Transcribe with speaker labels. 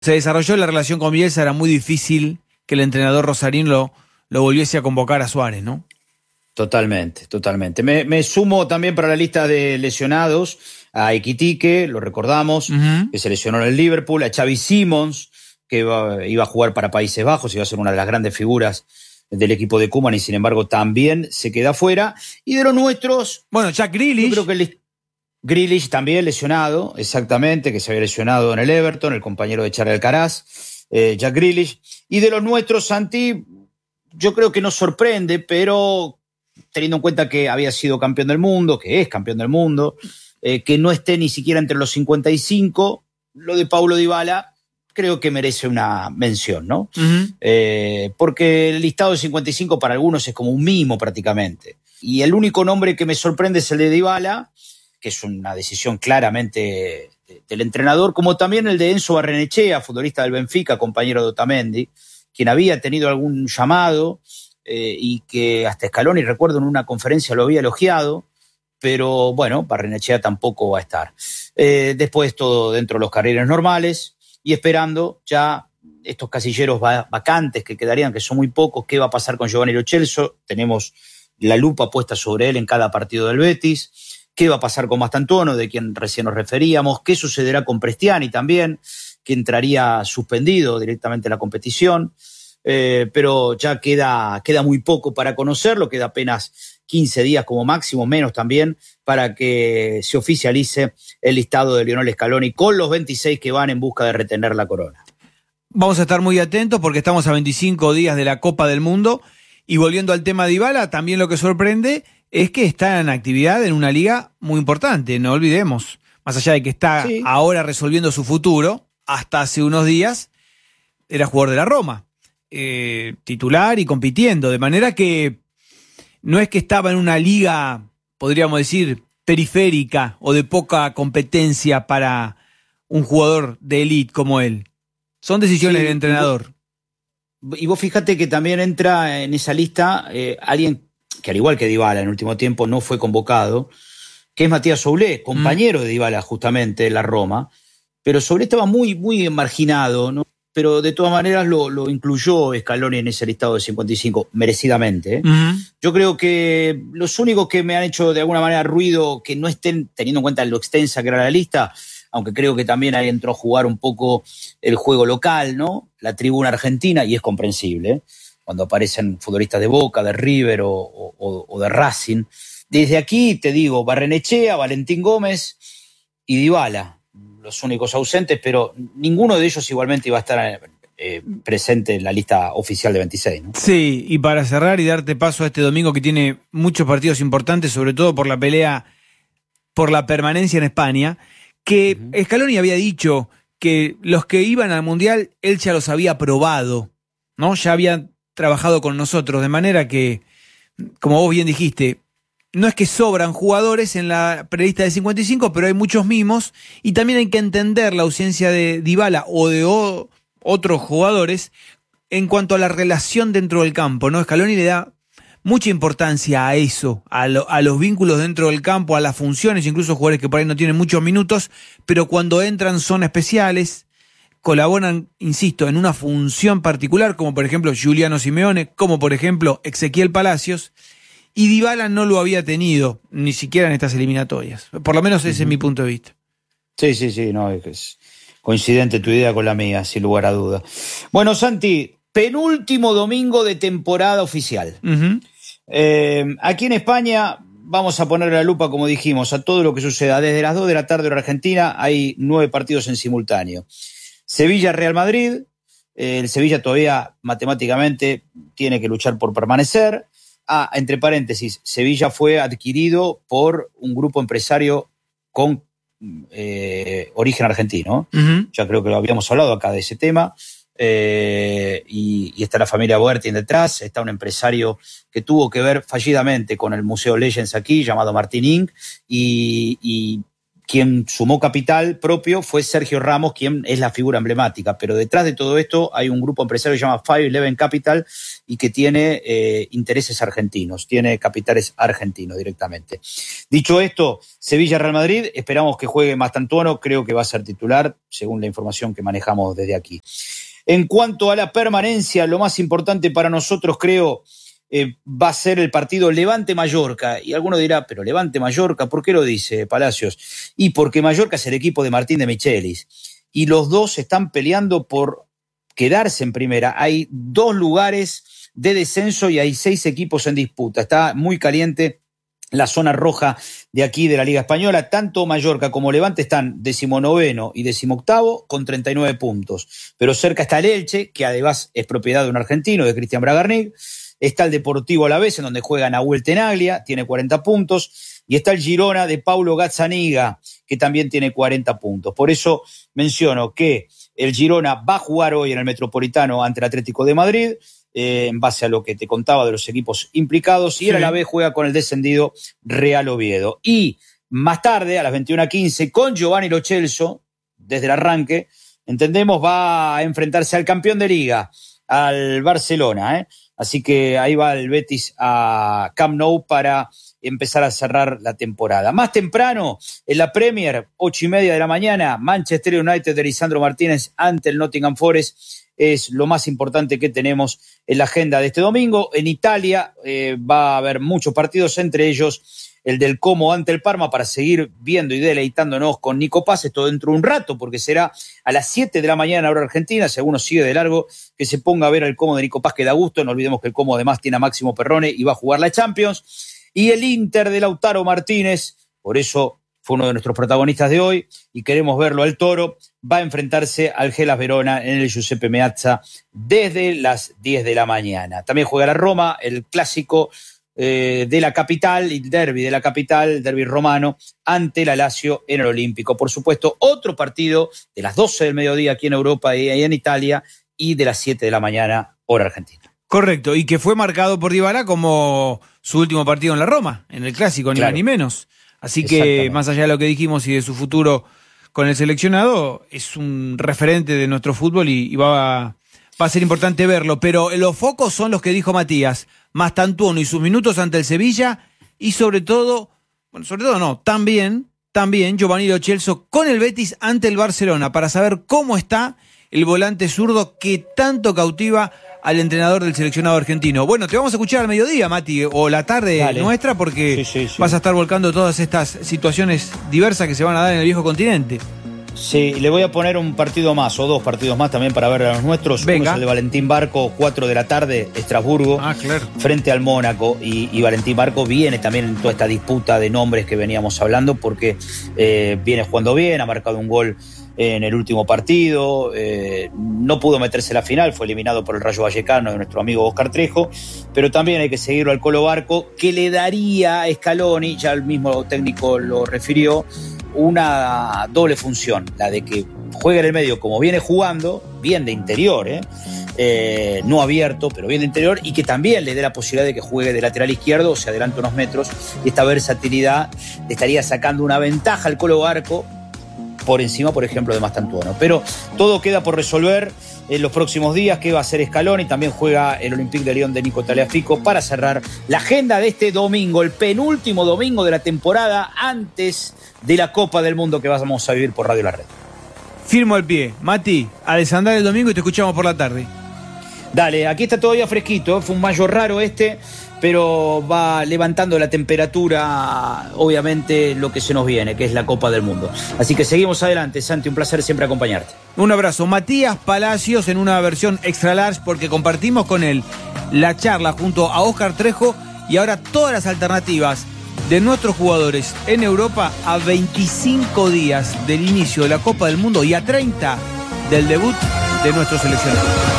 Speaker 1: se desarrolló la relación con Bielsa, era muy difícil que el entrenador rosarín lo volviese a convocar a Suárez, ¿no?
Speaker 2: Totalmente, totalmente. Me sumo también para la lista de lesionados a Ekitike, lo recordamos, que se lesionó en el Liverpool, a Xavi Simons, que iba a jugar para Países Bajos, iba a ser una de las grandes figuras del equipo de Koeman y sin embargo también se queda fuera. Y de los nuestros...
Speaker 1: Bueno, Jack Grealish.
Speaker 2: Yo creo que Grealish también lesionado, exactamente, que se había lesionado en el Everton, el compañero de Charles Alcaraz, Jack Grealish. Y de los nuestros, Santi, yo creo que nos sorprende, pero teniendo en cuenta que había sido campeón del mundo, que es campeón del mundo, que no esté ni siquiera entre los 55, lo de Paulo Dybala creo que merece una mención, ¿no? Porque el listado de 55 para algunos es como un mimo prácticamente. Y el único nombre que me sorprende es el de Dybala, que es una decisión claramente del entrenador, como también el de Enzo Barrenechea, futbolista del Benfica, compañero de Otamendi, quien había tenido algún llamado y que hasta Scaloni, recuerdo, en una conferencia lo había elogiado, pero bueno, Barrenechea tampoco va a estar. Después todo dentro de los carriles normales y esperando ya estos casilleros vacantes que quedarían, que son muy pocos. ¿Qué va a pasar con Giovanni Lo Celso? Tenemos la lupa puesta sobre él en cada partido del Betis. ¿Qué va a pasar con Mastantuono, de quien recién nos referíamos? ¿Qué sucederá con Prestiani también, que entraría suspendido directamente a la competición? Pero ya queda muy poco para conocerlo, queda apenas 15 días como máximo, menos también, para que se oficialice el listado de Lionel Scaloni con los 26 que van en busca de retener la corona.
Speaker 1: Vamos a estar muy atentos porque estamos a 25 días de la Copa del Mundo. Y volviendo al tema de Dybala, también lo que sorprende es que está en actividad en una liga muy importante, no olvidemos. Más allá de que está ahora resolviendo su futuro, hasta hace unos días era jugador de la Roma, titular y compitiendo. De manera que no es que estaba en una liga, podríamos decir, periférica o de poca competencia para un jugador de élite como él. Son decisiones del entrenador.
Speaker 2: Y vos fíjate que también entra en esa lista alguien que al igual que Dybala en el último tiempo no fue convocado, que es Matías Soulé, compañero de Dybala justamente en la Roma, pero Soulé estaba muy, muy marginado, ¿no? Pero de todas maneras lo incluyó Scaloni en ese listado de 55, merecidamente, ¿eh? Yo creo que los únicos que me han hecho de alguna manera ruido, que no estén teniendo en cuenta lo extensa que era la lista, aunque creo que también ahí entró a jugar un poco el juego local, ¿no? La tribuna argentina, y es comprensible, ¿eh? Cuando aparecen futbolistas de Boca, de River o de Racing. Desde aquí te digo, Barrenechea, Valentín Gómez y Dybala, los únicos ausentes, pero ninguno de ellos igualmente iba a estar presente en la lista oficial de 26, ¿no?
Speaker 1: Sí, y para cerrar y darte paso a este domingo que tiene muchos partidos importantes, sobre todo por la pelea por la permanencia en España, que Scaloni había dicho que los que iban al Mundial, él ya los había probado, ¿no? Ya había trabajado con nosotros, de manera que, como vos bien dijiste, no es que sobran jugadores en la prelista de 55, pero hay muchos mimos, y también hay que entender la ausencia de Dybala o de otros jugadores en cuanto a la relación dentro del campo, ¿no? Scaloni le da mucha importancia a eso, a los vínculos dentro del campo, a las funciones, incluso jugadores que por ahí no tienen muchos minutos, pero cuando entran son especiales, colaboran, insisto, en una función particular, como por ejemplo Giuliano Simeone, como por ejemplo Ezequiel Palacios, y Dybala no lo había tenido, ni siquiera en estas eliminatorias. Por lo menos ese es mi punto de vista.
Speaker 2: Sí, no, es coincidente tu idea con la mía, sin lugar a duda. Bueno, Santi, penúltimo domingo de temporada oficial. Aquí en España vamos a poner la lupa, como dijimos, a todo lo que suceda. Desde las 2 de la tarde en Argentina hay 9 partidos en simultáneo. Sevilla-Real Madrid. El Sevilla todavía matemáticamente tiene que luchar por permanecer. Entre paréntesis, Sevilla fue adquirido por un grupo empresario con origen argentino. Ya creo que lo habíamos hablado acá de ese tema. Y está la familia Boertin detrás, está un empresario que tuvo que ver fallidamente con el Museo Legends aquí, llamado Martín Inc., y quien sumó capital propio fue Sergio Ramos, quien es la figura emblemática. Pero detrás de todo esto hay un grupo empresario que se llama 511 Capital y que tiene intereses argentinos, tiene capitales argentinos directamente. Dicho esto, Sevilla-Real Madrid, esperamos que juegue Mastantuono, creo que va a ser titular, según la información que manejamos desde aquí. En cuanto a la permanencia, lo más importante para nosotros, creo, va a ser el partido Levante-Mallorca. Y alguno dirá, pero Levante-Mallorca, ¿por qué lo dice Palacios? Y porque Mallorca es el equipo de Martín de Michelis. Y los dos están peleando por quedarse en primera. Hay 2 lugares de descenso y hay 6 equipos en disputa. Está muy caliente la zona roja de aquí de la Liga Española. Tanto Mallorca como Levante están 19º y 18º con 39 puntos. Pero cerca está el Elche, que además es propiedad de un argentino, de Cristian Bragarnik. Está el Deportivo Alavés, en donde juega Nahuel Tenaglia, tiene 40 puntos. Y está el Girona de Paulo Gazzaniga, que también tiene 40 puntos. Por eso menciono que el Girona va a jugar hoy en el Metropolitano ante el Atlético de Madrid, en base a lo que te contaba de los equipos implicados. Y el Alavés juega con el descendido Real Oviedo. Y más tarde, a las 21:15, con Giovanni Lo Celso, desde el arranque, entendemos, va a enfrentarse al campeón de Liga, al Barcelona, Así que ahí va el Betis a Camp Nou para empezar a cerrar la temporada. Más temprano, en la Premier, 8:30 de la mañana, Manchester United de Lisandro Martínez ante el Nottingham Forest. Es lo más importante que tenemos en la agenda de este domingo. En Italia va a haber muchos partidos, entre ellos el del Como ante el Parma, para seguir viendo y deleitándonos con Nico Paz. Esto dentro de un rato, porque será a las 7 de la mañana hora argentina. Si alguno sigue de largo, que se ponga a ver el Como de Nico Paz, que da gusto. No olvidemos que el Como además tiene a Máximo Perrone y va a jugar la Champions. Y el Inter de Lautaro Martínez, por eso fue uno de nuestros protagonistas de hoy, y queremos verlo al Toro, va a enfrentarse al Hellas Verona en el Giuseppe Meazza desde las 10 de la mañana. También juega la Roma, el clásico de la capital, el derbi de la capital, el derbi romano, ante la Lazio en el Olímpico. Por supuesto, otro partido de las 12 del mediodía aquí en Europa y en Italia, y de las 7 de la mañana, hora argentina.
Speaker 1: Correcto, y que fue marcado por Dybala como su último partido en la Roma, en el clásico, ni más ni menos. Así que, más allá de lo que dijimos y de su futuro con el seleccionado, es un referente de nuestro fútbol y va a ser importante verlo. Pero los focos son los que dijo Matías, Mastantuono y sus minutos ante el Sevilla, y también Giovanni Lo Celso con el Betis ante el Barcelona, para saber cómo está el volante zurdo que tanto cautiva al entrenador del seleccionado argentino. Bueno, te vamos a escuchar al mediodía, Mati, o la tarde nuestra, porque sí. Vas a estar volcando todas estas situaciones diversas que se van a dar en el viejo continente.
Speaker 2: Sí, le voy a poner un partido más, o 2 partidos más también para ver a los nuestros.
Speaker 1: Venga.
Speaker 2: Uno es el de Valentín Barco, 4 de la tarde, Estrasburgo,
Speaker 1: claro,
Speaker 2: frente al Mónaco. Y Valentín Barco viene también en toda esta disputa de nombres que veníamos hablando, porque viene jugando bien, ha marcado un gol en el último partido, no pudo meterse en la final, fue eliminado por el Rayo Vallecano de nuestro amigo Oscar Trejo, pero también hay que seguirlo al Colo Barco, que le daría a Scaloni, ya el mismo técnico lo refirió, una doble función, la de que juegue en el medio como viene jugando, bien de interior, no abierto, pero bien de interior, y que también le dé la posibilidad de que juegue de lateral izquierdo, o se adelante unos metros, y esta versatilidad le estaría sacando una ventaja al Colo Barco por encima, por ejemplo, de Mastantuono. Pero todo queda por resolver en los próximos días. ¿Qué va a hacer Scaloni? También juega el Olympique de Lyon de Nico Tagliafico para cerrar la agenda de este domingo, el penúltimo domingo de la temporada antes de la Copa del Mundo que vamos a vivir por Radio La Red.
Speaker 1: Firmo el pie. Mati, a desandar el domingo y te escuchamos por la tarde.
Speaker 2: Dale, aquí está todavía fresquito, fue un mayo raro pero va levantando la temperatura, obviamente, lo que se nos viene, que es la Copa del Mundo. Así que seguimos adelante, Santi, un placer siempre acompañarte.
Speaker 1: Un abrazo. Matías Palacios en una versión extra large, porque compartimos con él la charla junto a Oscar Trejo y ahora todas las alternativas de nuestros jugadores en Europa a 25 días del inicio de la Copa del Mundo y a 30 del debut de nuestro seleccionado.